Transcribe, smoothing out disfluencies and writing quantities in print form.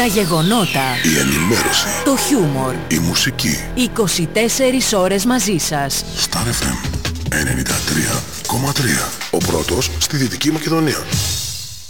Τα γεγονότα, η ενημέρωση, το χιούμορ, η μουσική. 24 ώρες μαζί σας. Star FM 93,3. Ο πρώτος στη Δυτική Μακεδονία.